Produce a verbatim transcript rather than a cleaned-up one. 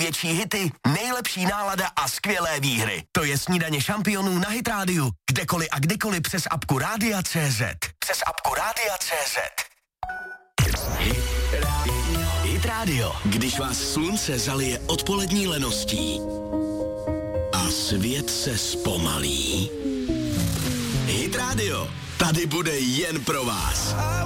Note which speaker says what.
Speaker 1: největší hity, nejlepší nálada a skvělé výhry. To je Snídaně šampionů na Hit Rádiu. Kdekoliv a kdykoliv přes apku Rádia tečka cé zet. Přes apku Rádia tečka cé zet. Hit Radio. Hit Radio. Když vás slunce zalije odpolední leností a svět se zpomalí. Hit Radio. Tady bude jen pro vás.